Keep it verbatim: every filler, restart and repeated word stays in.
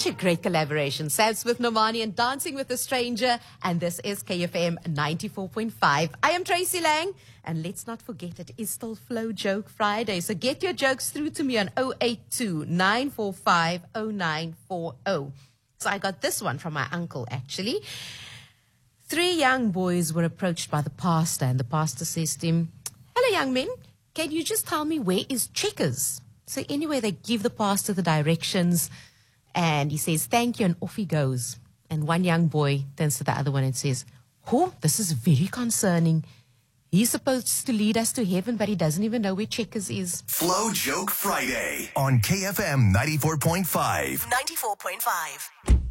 a great collaboration. Sam Smith Nomani and Dancing with a Stranger. And this is K F M ninety-four point five. I am Tracy Lang. And let's not forget, it is still Flow Joke Friday. So get your jokes through to me on zero eight two, nine four five, zero nine four zero. So I got this one from my uncle, actually. Three young boys were approached by the pastor, and the pastor says to him, "Hello, young men. Can you just tell me where is Checkers?" So anyway, they give the pastor the directions, and he says, "Thank you," and off he goes. And one young boy turns to the other one and says, "Oh, this is very concerning. He's supposed to lead us to heaven, but he doesn't even know where Checkers is." Flow Joke Friday on K F M ninety-four point five. ninety-four point five.